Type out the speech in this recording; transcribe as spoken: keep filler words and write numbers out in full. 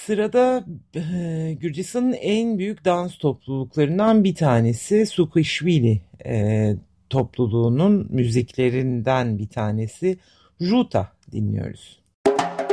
Sırada e, Gürcistan'ın en büyük dans topluluklarından bir tanesi Sukishvili e, topluluğunun müziklerinden bir tanesi Ruta dinliyoruz.